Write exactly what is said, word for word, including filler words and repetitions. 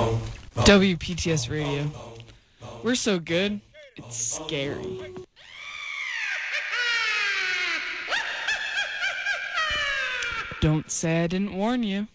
W P T S Radio. We're so good, it's scary. Don't say I didn't warn you.